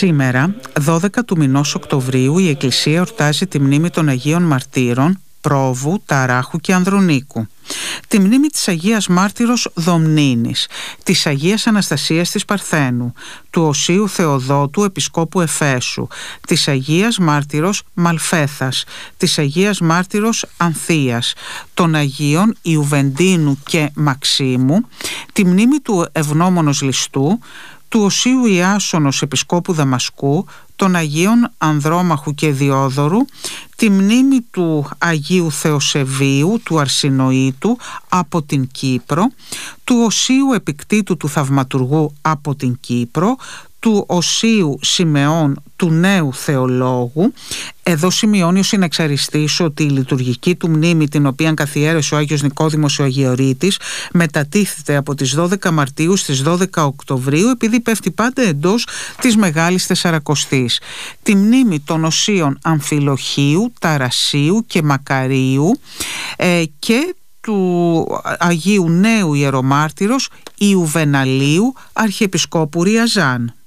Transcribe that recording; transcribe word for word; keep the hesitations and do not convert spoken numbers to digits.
Σήμερα, δώδεκα του μηνός Οκτωβρίου, η Εκκλησία εορτάζει τη μνήμη των Αγίων Μαρτύρων Πρόβου, Ταράχου και Ανδρονίκου. Τη μνήμη της Αγίας Μάρτυρος Δομνήνης, της Αγίας Αναστασίας της Παρθένου, του Οσίου Θεοδότου Επισκόπου Εφέσου, της Αγίας Μάρτυρος Μαλφέθας, της Αγίας Μάρτυρος Ανθίας, των Αγίων Ιουβεντίνου και Μαξίμου, τη μνήμη του Ευγνώμονος Ληστού, του Οσίου Ιάσονος Επισκόπου Δαμασκού, των Αγίων Ανδρόμαχου και Διόδωρου, τη μνήμη του Αγίου Θεοσεβίου του Αρσινοήτου από την Κύπρο, του Οσίου Επικτήτου του Θαυματουργού από την Κύπρο, του Οσίου Σιμεών του Νέου Θεολόγου. Εδώ σημειώνει ο συνεξαριστής ότι η λειτουργική του μνήμη, την οποία καθιέρωσε ο Άγιος Νικόδημος ο Αγιορείτης, μετατίθεται από τις δώδεκα Μαρτίου στις δώδεκα Οκτωβρίου, επειδή πέφτει πάντα εντός της Μεγάλης Τεσσαρακοστής. Τη μνήμη των Οσίων Αμφιλοχίου, Ταρασίου και Μακαρίου ε, και του Αγίου Νέου Ιερομάρτυρος Ιουβεναλίου Αρχιεπισκόπου Ριαζάν.